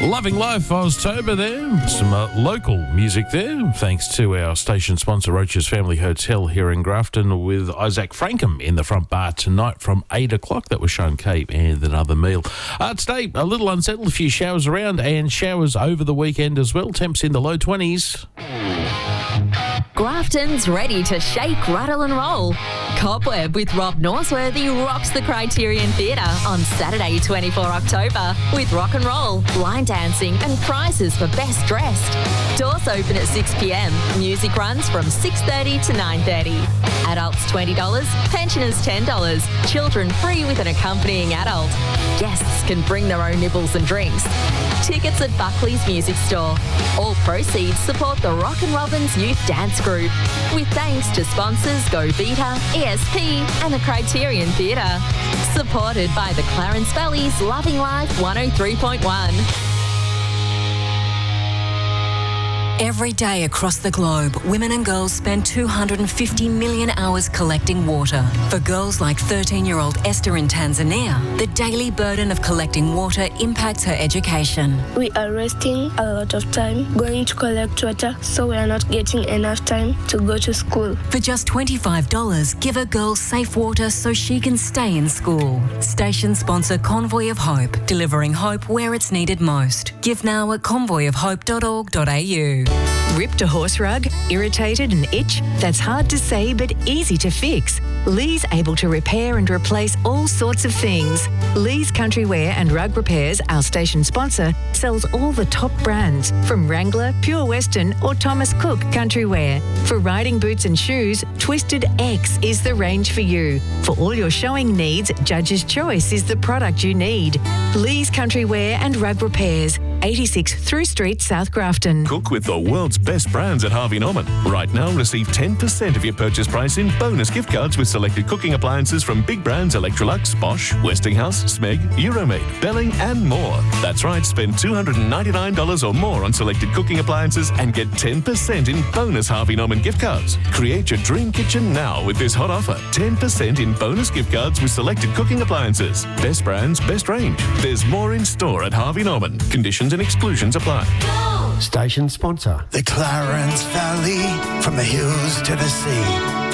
Loving Life, Oztober there. Some local music there, thanks to our station sponsor, Roach's Family Hotel here in Grafton, with Isaac Frankham in the front bar tonight from 8 o'clock. That was Sean Cape and Another Meal. Today, a little unsettled, a few showers around and showers over the weekend as well. Temps in the low 20s. Grafton's ready to shake, rattle and roll. Cobweb with Rob Norsworthy rocks the Criterion Theatre on Saturday 24 October with rock and roll, line dancing and prizes for best dressed. Doors open at 6 p.m. Music runs from 6:30 to 9:30. Adults $20, pensioners $10. Children free with an accompanying adult. Guests can bring their own nibbles and drinks. Tickets at Buckley's Music Store. All proceeds support the Rock and Robins Youth Dance Group, with thanks to sponsors Go Vita, ESP and the Criterion Theatre. Supported by the Clarence Valley's Loving Life 103.1. Every day across the globe, women and girls spend 250 million hours collecting water. For girls like 13-year-old Esther in Tanzania, the daily burden of collecting water impacts her education. We are wasting a lot of time going to collect water, so we are not getting enough time to go to school. For just $25, give a girl safe water so she can stay in school. Station sponsor Convoy of Hope, delivering hope where it's needed most. Give now at convoyofhope.org.au. Ripped a horse rug? Irritated and itch? That's hard to say but easy to fix. Lee's able to repair and replace all sorts of things. Lee's Country Wear and Rug Repairs, our station sponsor, sells all the top brands from Wrangler, Pure Western or Thomas Cook Country Wear. For riding boots and shoes, Twisted X is the range for you. For all your showing needs, Judge's Choice is the product you need. Lee's Country Wear and Rug Repairs, 86 Through Street, South Grafton. Cook with the world's best brands at Harvey Norman. Right now, receive 10% of your purchase price in bonus gift cards with selected cooking appliances from big brands Electrolux, Bosch, Westinghouse, Smeg, Euromade, Belling and more. That's right, spend $299 or more on selected cooking appliances and get 10% in bonus Harvey Norman gift cards. Create your dream kitchen now with this hot offer. 10% in bonus gift cards with selected cooking appliances. Best brands, best range. There's more in store at Harvey Norman. Conditions and exclusions apply. Station sponsor. The Clarence Valley, from the hills to the sea.